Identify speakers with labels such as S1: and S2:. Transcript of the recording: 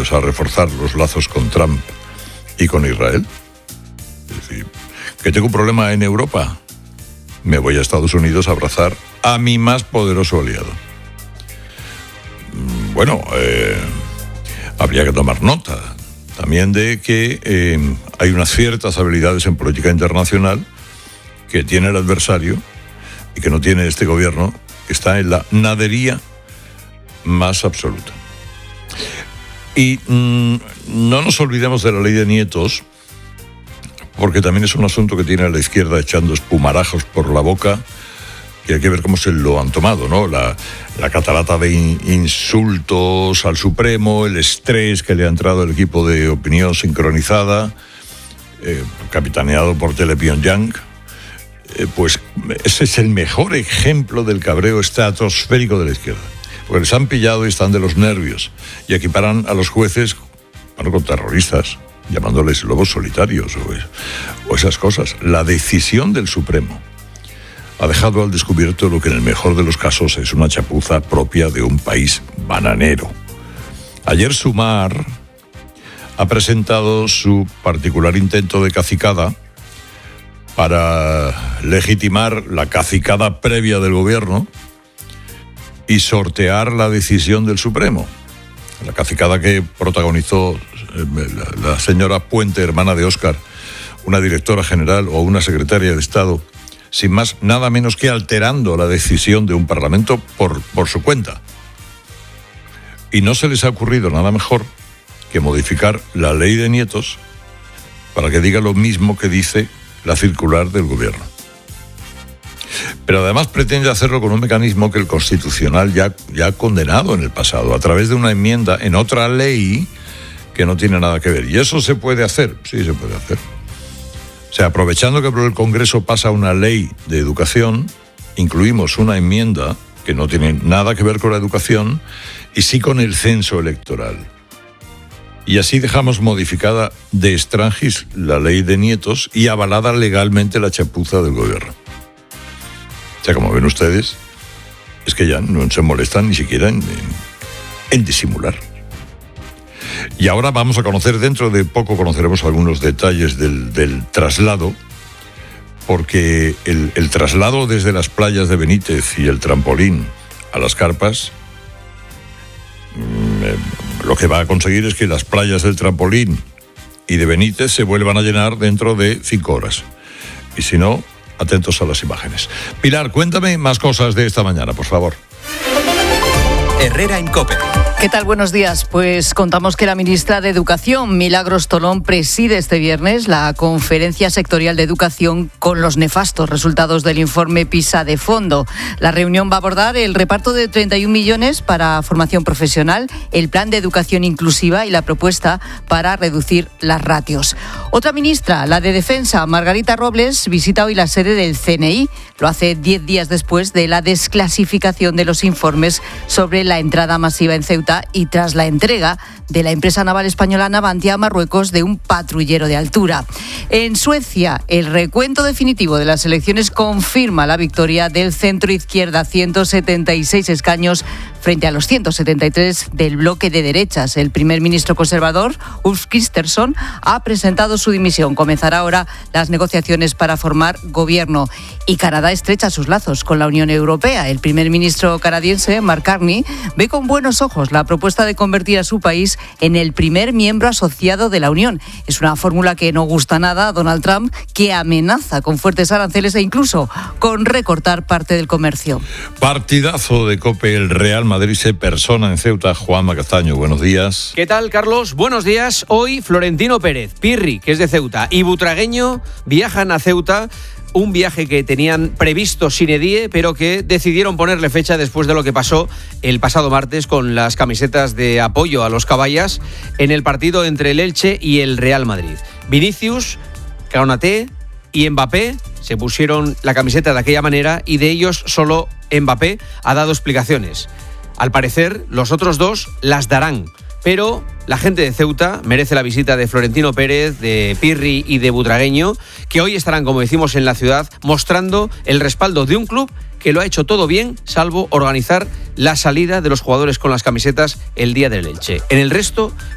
S1: Unidos a reforzar los lazos con Trump y con Israel. Es decir, que tengo un problema en Europa, me voy a Estados Unidos a abrazar a mi más poderoso aliado. Bueno, habría que tomar nota también de que hay unas ciertas habilidades en política internacional que tiene el adversario y que no tiene este gobierno, que está en la nadería más absoluta. Y no nos olvidemos de la ley de nietos, porque también es un asunto que tiene a la izquierda echando espumarajos por la boca, que hay que ver cómo se lo han tomado, ¿no? La catarata de insultos al Supremo, el estrés que le ha entrado el equipo de opinión sincronizada, capitaneado por Telepyongyang. Pues ese es el mejor ejemplo del cabreo estratosférico de la izquierda. Porque les han pillado y están de los nervios. Y equiparan a los jueces, bueno, con terroristas, llamándoles lobos solitarios o esas cosas. La decisión del Supremo ha dejado al descubierto lo que en el mejor de los casos es una chapuza propia de un país bananero. Ayer Sumar ha presentado su particular intento de cacicada para legitimar la cacicada previa del gobierno y sortear la decisión del Supremo. La cacicada que protagonizó la señora Puente, hermana de Óscar, una directora general o una secretaria de Estado, sin más, nada menos que alterando la decisión de un parlamento por su cuenta. Y no se les ha ocurrido nada mejor que modificar la ley de nietos para que diga lo mismo que dice la circular del gobierno. Pero además pretende hacerlo con un mecanismo que el Constitucional ya ha condenado en el pasado, a través de una enmienda en otra ley que no tiene nada que ver. ¿Y eso se puede hacer? Sí, se puede hacer. O sea, aprovechando que por el Congreso pasa una ley de educación, incluimos una enmienda que no tiene nada que ver con la educación y sí con el censo electoral. Y así dejamos modificada de extranjis la ley de nietos y avalada legalmente la chapuza del gobierno. O sea, como ven ustedes, es que ya no se molestan ni siquiera en disimular. Y ahora vamos a conocer, dentro de poco conoceremos algunos detalles del traslado, porque el traslado desde las playas de Benítez y el trampolín a las carpas, lo que va a conseguir es que las playas del trampolín y de Benítez se vuelvan a llenar dentro de 5 horas. Y si no, atentos a las imágenes. Pilar, cuéntame más cosas de esta mañana, por favor.
S2: Herrera en COPE.
S3: ¿Qué tal? Buenos días. Pues contamos que la ministra de Educación, Milagros Tolón, preside este viernes la conferencia sectorial de educación con los nefastos resultados del informe PISA de fondo. La reunión va a abordar el reparto de 31 millones para formación profesional, el plan de educación inclusiva y la propuesta para reducir las ratios. Otra ministra, la de Defensa, Margarita Robles, visita hoy la sede del CNI. Lo hace 10 días después de la desclasificación de los informes sobre la entrada masiva en Ceuta y tras la entrega de la empresa naval española Navantia a Marruecos de un patrullero de altura. En Suecia, el recuento definitivo de las elecciones confirma la victoria del centro-izquierda, 176 escaños frente a los 173 del bloque de derechas. El primer ministro conservador, Ulf Kristersson, ha presentado su dimisión. Comenzará ahora las negociaciones para formar gobierno. Y Canadá estrecha sus lazos con la Unión Europea. El primer ministro canadiense, Mark Carney, ve con buenos ojos la propuesta de convertir a su país en el primer miembro asociado de la Unión. Es una fórmula que no gusta nada a Donald Trump, que amenaza con fuertes aranceles e incluso con recortar parte del comercio.
S1: Partidazo de COPE, el Real Madrid se persona en Ceuta. Juanma Castaño, buenos días.
S4: ¿Qué tal, Carlos? Buenos días. Hoy Florentino Pérez, Pirri, que es de Ceuta, y Butragueño viajan a Ceuta. Un viaje que tenían previsto sine die, pero que decidieron ponerle fecha después de lo que pasó el pasado martes con las camisetas de apoyo a los caballas en el partido entre el Elche y el Real Madrid. Vinicius, Konaté y Mbappé se pusieron la camiseta de aquella manera y de ellos solo Mbappé ha dado explicaciones. Al parecer, los otros dos las darán. Pero la gente de Ceuta merece la visita de Florentino Pérez, de Pirri y de Butragueño, que hoy estarán, como decimos, en la ciudad, mostrando el respaldo de un club que lo ha hecho todo bien, salvo organizar la salida de los jugadores con las camisetas el día del Elche. En el resto,